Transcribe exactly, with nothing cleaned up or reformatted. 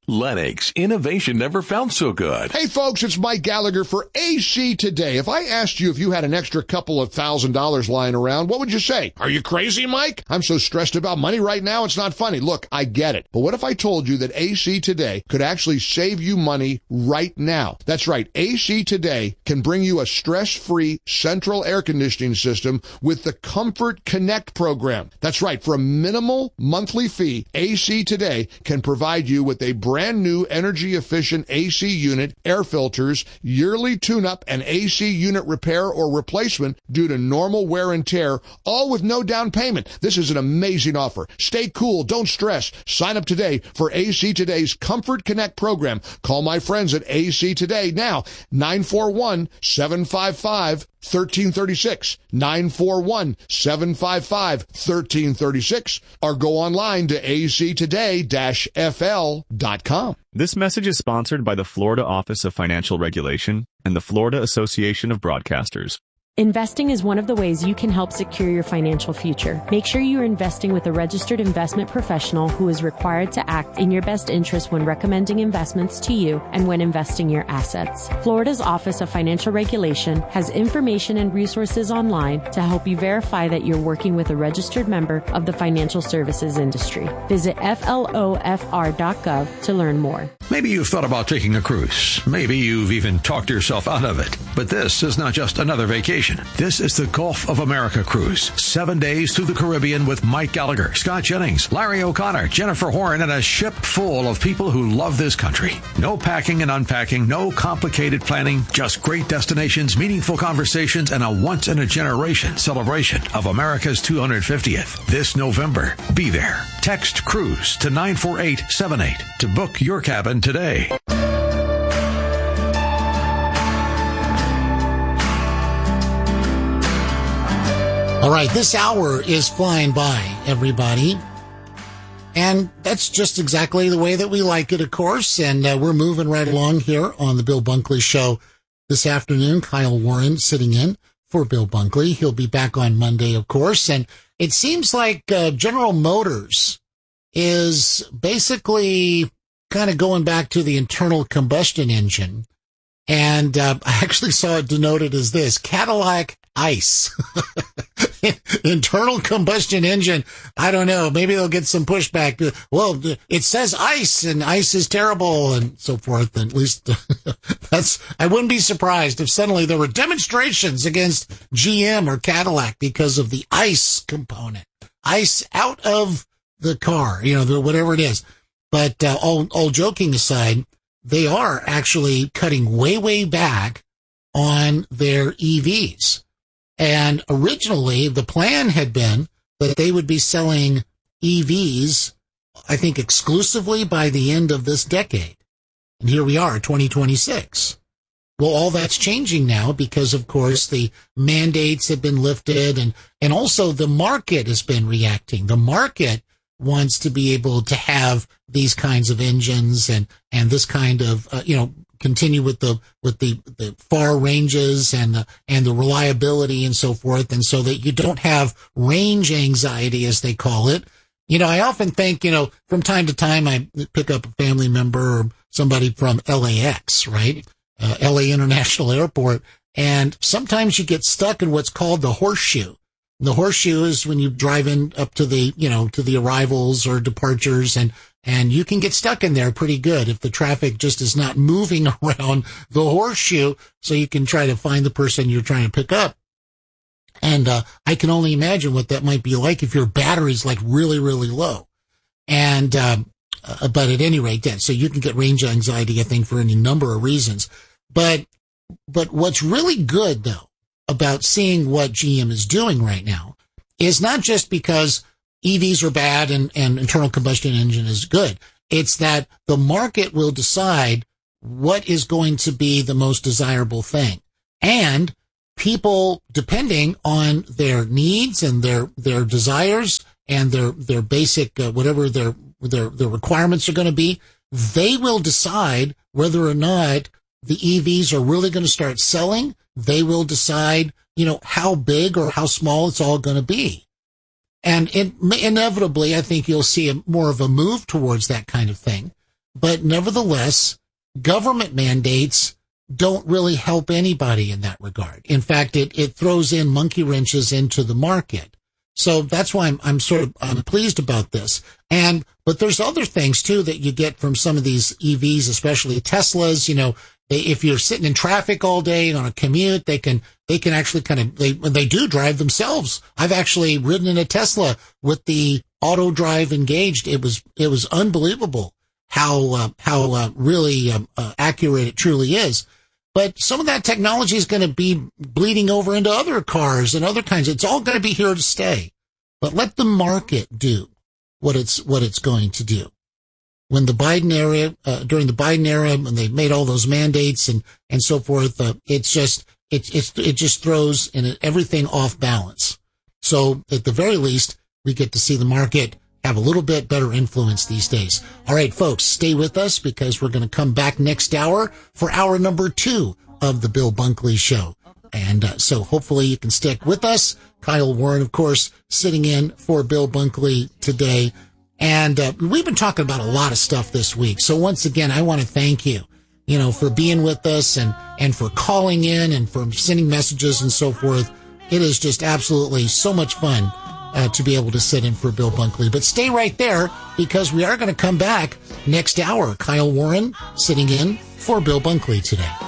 Lennox, innovation never felt so good. Hey folks, it's Mike Gallagher for A C Today. If I asked you if you had an extra couple of thousand dollars lying around, what would you say? Are you crazy, Mike? I'm so stressed about money right now, it's not funny. Look, I get it. But what if I told you that A C Today could actually save you money right now? That's right. A C Today can bring you a stress-free central air conditioning system with the Comfort Connect program. That's right. For a minimal monthly fee, A C Today can provide you with a brand new energy-efficient A C unit, air filters, yearly tune-up, and A C unit repair or replacement due to normal wear and tear, all with no down payment. This is an amazing offer. Stay cool. Don't stress. Sign up today for A C Today's Comfort Connect program. Call my friends at A C Today now, nine four one, seven five five, one three three six, nine four one, seven five five, one three three six, or go online to a c today dash f l dot com. This message is sponsored by the Florida Office of Financial Regulation and the Florida Association of Broadcasters. Investing is one of the ways you can help secure your financial future. Make sure you are investing with a registered investment professional who is required to act in your best interest when recommending investments to you and when investing your assets. Florida's Office of Financial Regulation has information and resources online to help you verify that you're working with a registered member of the financial services industry. Visit f l o f r dot gov to learn more. Maybe you've thought about taking a cruise. Maybe you've even talked yourself out of it. But this is not just another vacation. This is the Gulf of America cruise. Seven days through the Caribbean with Mike Gallagher, Scott Jennings, Larry O'Connor, Jennifer Horn, and a ship full of people who love this country. No packing and unpacking, no complicated planning, just great destinations, meaningful conversations, and a once-in-a-generation celebration of America's two hundred fiftieth. This November, be there. Text CRUISE to nine four eight seven eight to book your cabin today. All right, this hour is flying by, everybody. And that's just exactly the way that we like it, of course. And uh, we're moving right along here on the Bill Bunkley Show this afternoon. Kyle Warren sitting in for Bill Bunkley. He'll be back on Monday, of course. And it seems like uh, General Motors is basically kind of going back to the internal combustion engine. And uh, I actually saw it denoted as this, Cadillac ICE. Internal combustion engine. I don't know. Maybe they'll get some pushback. Well, it says ICE and ICE is terrible and so forth. And at least that's, I wouldn't be surprised if suddenly there were demonstrations against G M or Cadillac because of the ICE component. ICE out of the car, you know, whatever it is. But uh, all, all joking aside, they are actually cutting way, way back on their E Vs. And originally, the plan had been that they would be selling E Vs, I think, exclusively by the end of this decade. And here we are, twenty twenty-six. Well, all that's changing now because, of course, the mandates have been lifted and, and also the market has been reacting. The market wants to be able to have these kinds of engines and, and this kind of, uh, you know, continue with the, with the, the far ranges and the, and the reliability and so forth. And so that you don't have range anxiety, as they call it. You know, I often think, you know, from time to time, I pick up a family member or somebody from L A X, right? Uh, L A International Airport. And sometimes you get stuck in what's called the horseshoe. The horseshoe is when you drive in up to the, you know, to the arrivals or departures, and, and you can get stuck in there pretty good if the traffic just is not moving around the horseshoe, so you can try to find the person you're trying to pick up. And, uh, I can only imagine what that might be like if your battery's like really, really low. And, um, uh, but at any rate, yeah, so you can get range anxiety, I think, for any number of reasons. But, but what's really good though about seeing what G M is doing right now is not just because E Vs are bad and, and internal combustion engine is good. It's that the market will decide what is going to be the most desirable thing. And people, depending on their needs and their, their desires and their, their basic, uh, whatever their, their, their requirements are going to be, they will decide whether or not the E Vs are really going to start selling. They will decide, you know, how big or how small it's all going to be. And it, inevitably, I think you'll see a, more of a move towards that kind of thing. but nevertheless, government mandates don't really help anybody in that regard. In fact, it, it throws in monkey wrenches into the market. So that's why I'm, I'm sort of I'm pleased about this. And, but there's other things too that you get from some of these E Vs, especially Teslas. You know, they, if you're sitting in traffic all day on a commute, they can, they can actually kind of, they, they do drive themselves. I've actually ridden in a Tesla with the auto drive engaged. It was, it was unbelievable how, uh, how, uh, really, um, uh, accurate it truly is. But some of that technology is going to be bleeding over into other cars and other kinds. It's all going to be here to stay. But let the market do what it's what it's going to do. When the Biden era, uh, during the Biden era, when they made all those mandates and and so forth, uh, it's just it it's it just throws in everything off balance. So at the very least, we get to see the market have a little bit better influence these days. All right, folks, stay with us because we're going to come back next hour for hour number two of the Bill Bunkley Show. And uh, so hopefully you can stick with us. Kyle Warren, of course, sitting in for Bill Bunkley today. And uh, we've been talking about a lot of stuff this week. So once again, I want to thank you, you know, for being with us and, and for calling in and for sending messages and so forth. It is just absolutely so much fun Uh, to be able to sit in for Bill Bunkley. But stay right there because we are going to come back next hour. Kyle Warren sitting in for Bill Bunkley today.